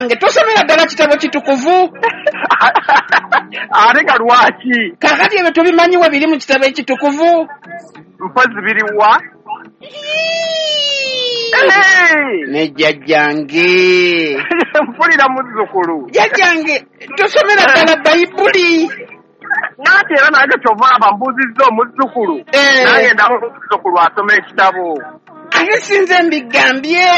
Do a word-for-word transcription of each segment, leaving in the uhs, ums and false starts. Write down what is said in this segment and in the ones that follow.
wange tosomera ddala kitabo kitukuvu ate galwaki kakati ebyo tobimanyiwe biri mu kitabo ekitukuvu mpozi biriwa ne jjajjange mpulira muzzukulu jjajjange tosomera ddala bayibuli nate era nange kyova mbuuzizza omuzzukulu nagenda muzzukulu asoma ekitabo ate sinze mbigambye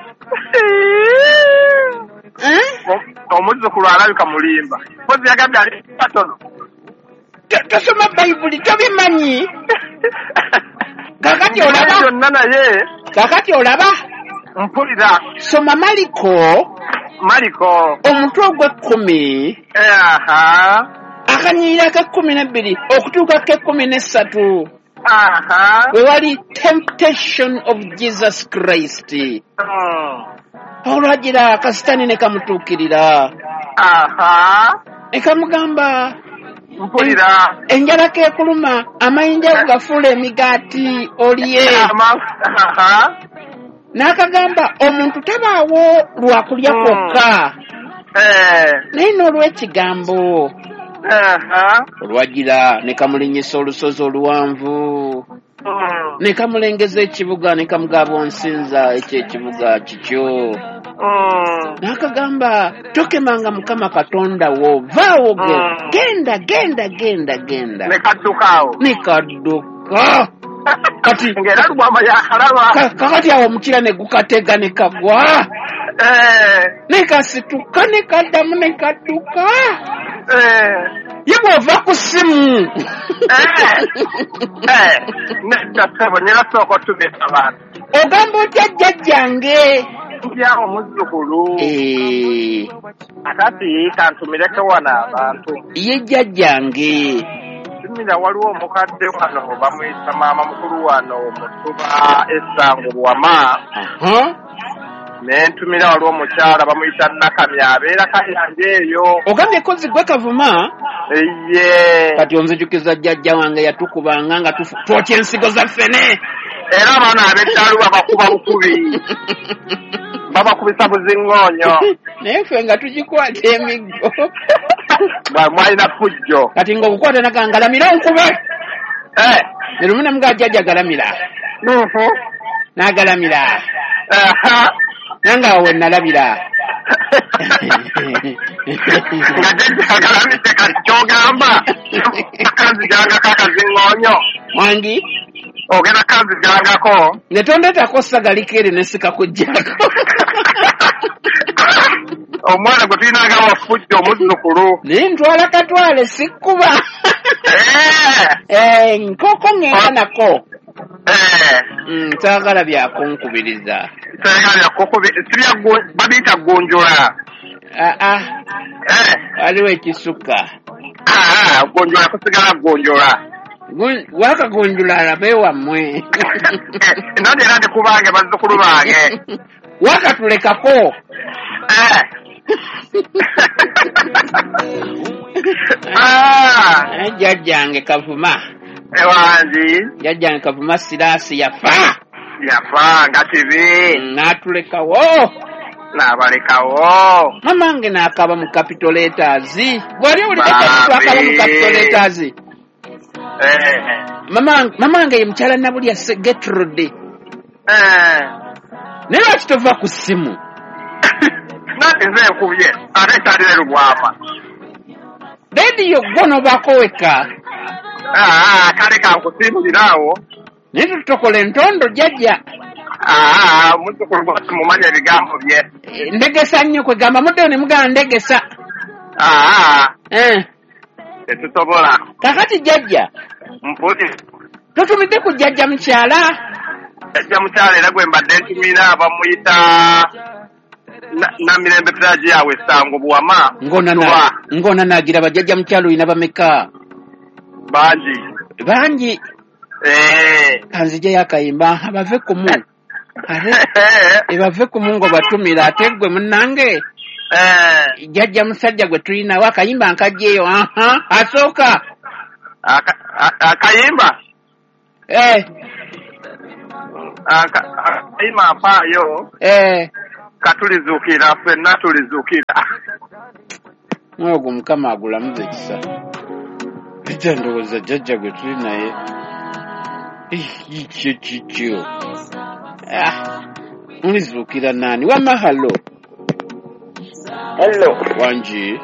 omuzzukulu alabika mulimba mpozi yagambye ali katono tosoma bayibuli tobimanyi kakati olaba yonna naye kakati olaba mpulira soma maliko maliko omutwe ogw'ekkumi aha akanyirira ak'ekkumi n'ebbiri okutuuka k'ekkumi n'essatu aha we wali temptation of Jesus Christ olwagira akasitani ne kamutuukirira aha ne kamugamba mpulira enjala keekuluma amayinja gafuula emigaati olye aha n'akagamba omuntu tabaawo lwakulya kwokka naye n'olw'ekigambo olwagira ne kamulinyisa olusozi oluwanvu ne kamulengeza ekibuga ne kamugaba onsinza ekyekibuga kikyo n'akagamba tokemanga mukama katonda wo vaawo genda genda genda genda ne kaddukaawo ne kadduka kati ng'era lugwama yakalaba kakati awo omukira ne gukatega ne kagwa ne kasituka ne kaddamu ne kadduka ye bw'ova ku ssimu nedasebo nyera sooka otugesa abantu ogamba otya jjajjange ndyawo omuzzukulu akati kantumireko wano abantu ye jjajjange simira waliwo omukadde wano bamuyita maama mukulu wano mutuba essango bwama nentumira waliwo omukyala bamuyita nakamya abeera kayanja eyo ogambye kozi gwe kavuma eye kati onzijukiza jjajja wange yatukubanga nga twotya ensigo zaffene era abaana ab'eddalu babakuba bukubi babakubisa buziŋŋoonyo naye ffe nga tugikwata emiggo mwalina fujjo kati ng'okukwata naga ngalamira onkube ne lumu ne mugaa jjajja galamira n'agalamira nanga awo we nalabira nga jjajjagalamidde kati kyogamba kanzijangako akaziŋŋoonyo wangi ogenda kanzijangako ne tondeetako sagalikere ne sikakujjako omwana gwe tulinanga wafujja omuzzukulu naye ntwala katwale sikkuba nkoko ŋŋenda nako saagala byakunkubiriza babiyita gonjola aa waliwo ekisukka gonjola kusigala gonjola wakagonjola alabe wammwe nandi era ndikubange bazzukulu bange wakatulekako jjajjange kavuma ewanji jjajjange kavuma siraasi yafa yafa nga kibi n'atulekawo n'abalekawo mamange n'akaba mu capitolators bwali olidekatwakaba mu capitolators mamange ye mukyala nabulya Getrode naye lwaki tova ku ssimu nanti nze nkubye ate kyalire lugwama rediyo gwo nobaako weka kale kankusiimuliraawo naye tutokola entondo jjajja muzzukulu gwasi mumanya ebigambo bye ndegesa nnyo kwegamba muddeyo ne mugamba ndegesa tetusobola kakati jjajja mpuli totumidde ku jjajja mukyala jjajja mukyala era gwe mbadde ntumira bamuyita namirembe piraji yawe essango buwama ng'ona naagira bajjajja mukyala olina bameka bangi bangi kanzijayo akayimba abave kumu ate ebave kumu ng'obatumira ate gwe munnange jjajja musajja gwe tulinawo akayimba nkajjeeyo aha asooka akayimba akayimba mpaayo Katulizuukira ffenna tulizuukira. Mwoyo gwo Mukama agulamuze ekisa. Ejja ndowooza jjajja gwe tuli naye. Kikyo kikyo. Mulizuukira nani? Wama halo. Hello. Wanji.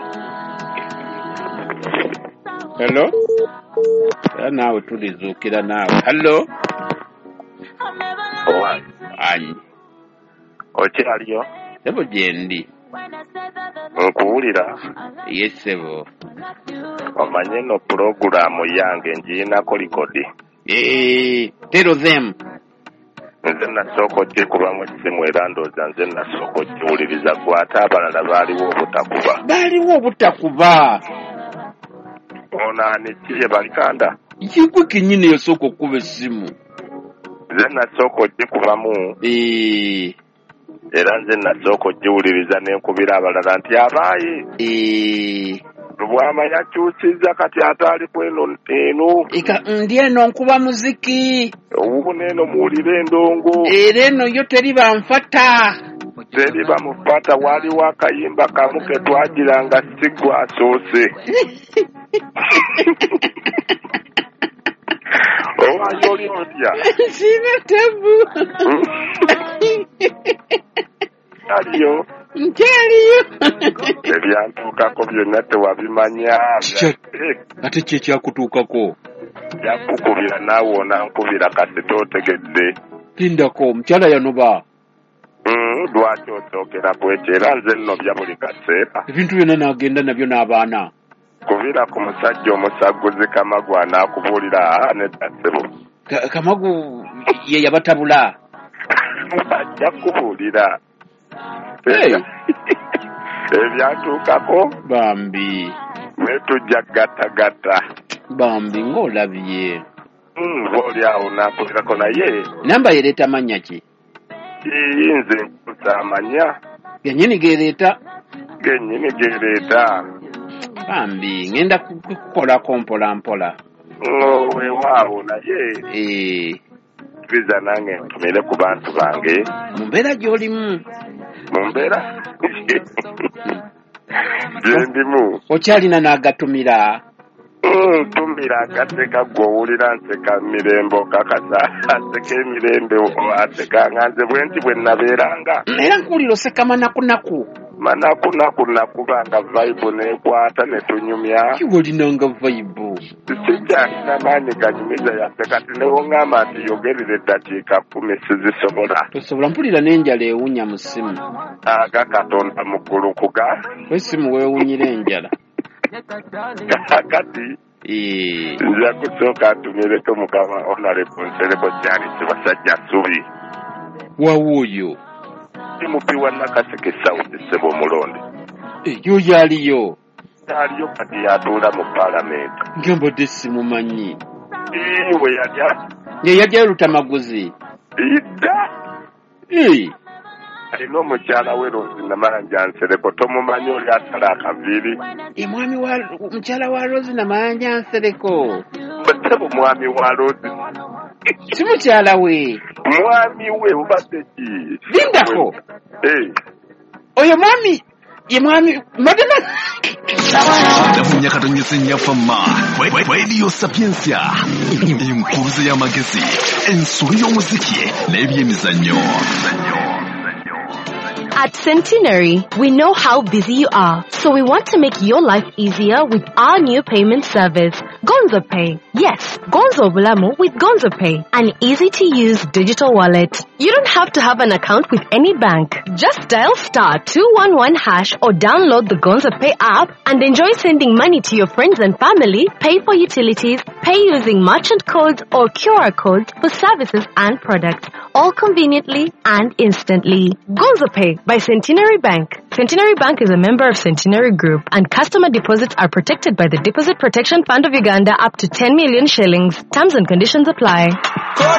Hello. Naawe tulizuukira naawe. Hello. Owa. Anyi. Okyaliyo? Sebo gyendi. Nkuwulira. Yes, sebo. Omanye no pulogulaamu yange ngirinako likodi. Eh, tell them. Nze nasooka ojje kubamu essimu era ndowooza nze nasooka ojjiwuliriza gwe ate abalala baaliwo obutakuba. Baaliwo obutakuba. Ono ani ki ye balikanda? Yigwe kennyini yasooka okuba essimu. Nze nasooka ojje kubamu. Eh. Era nze nasooka ojjiwuliriza n'enkubira abalala nti abaayi. Eh. Lubwama yakyusizza kati ate ali kweno eno. Eka ndi eno nkuba muziki. Ubu neno muwulire endongo. Era eno yo teri banfata. Teri bamufata waliwo akayimba kamu ke twagiranga sigwa asoose. Owanyi oli otya? Sina tabu. Aliyo. Nkyaliyo. Ebyantuukako byonna tewabimanya. Ate kye kyakutuukako? Yakukubira naawe onankubira kati tootegedde. Lindako omukyala yanoba. Lwaki osookera kwekyo era nze nno bya buli kaseera. Ebintu byonna n'agenda nabyo n'abaana. Kubira ku musajja omusaguzi Kamagu anaakubuulira nedda ssebo. Kamagu ye yabatabula. Ajja kubuulira. Ebyatuukako bambi ne tujja gattagatta. Bambi ng'olabye. Oli awo naakubirako naye. Namba yereeta mannya ki? Nze nkusa amanya. Gennyini gereeta? Gennyini gereeta. Bambi ngenda kukolako mpola mpola. Weewaawo naye. Eh. Biza nange ntumire ku bantu bange. Mu mbeera gy'olimu. Mu mbeera gyendimu. Okyalina n'agatumira? Ntumira agateka gw'owulira nseka mirembe kakasa aseka emirembe aseka nga nze bwe nti bwe nabeeranga. Era nkuwulira oseka manakunaku. Manakunaku nakubanga vayibu neekwata ne tunyumya. Kiwe olinanga vayibu? Sikyalina maanyi ganyumiza yaffe kati ne wongamba nti yogerera eddakiika kkumi sizisobola. Tosobola, mpulira n'enjala ewunya mu ssimu. Aga Katonda mu ggulu kuga. Essimu weewunyira enjala. Kati Eh. nja kusooka ntumireko Mukama Honorable Nsereko Charles Basajja Ssubi. Wawuyo. Mupi wa Nakaseke South ssebo omulonde. Eyo yaliyo. Aliyo kati yatuula mu paalamenti. Ngembadde simumanyi. Iwe yalya. Ye yajja Lutamaguzi. Idda. Eh. Alina omukyala we Rose Namayanja Nsereko tomumanyi oli asala akaviiri. Ye mwami wa mukyala wa Rose Namayanja Nsereko. Ssebo mwami wa Rose. Si mukyala we. Mwami we ubadde ki? Lindako. Eh. Oyo mwami ye mwami madema. Ndafunya katonyese nyafama. Radio Sapiensia. Impuruze y'amagezi. Ensuri y'omuziki n'ebyemizannyo. At Centenary, we know how busy you are, so we want to make your life easier with our new payment service, Gonzo Pay. Yes, Gonzo Bulamu with Gonzo Pay, an easy-to-use digital wallet. You don't have to have an account with any bank. Just dial star two one one hash or download the Gonzo Pay app and enjoy sending money to your friends and family, pay for utilities, pay using merchant codes or Q R codes for services and products, all conveniently and instantly. Gonzo Pay by Centenary Bank. Centenary Bank is a member of Centenary Group, and customer deposits are protected by the Deposit Protection Fund of Uganda up to ten million shillings. Terms and conditions apply.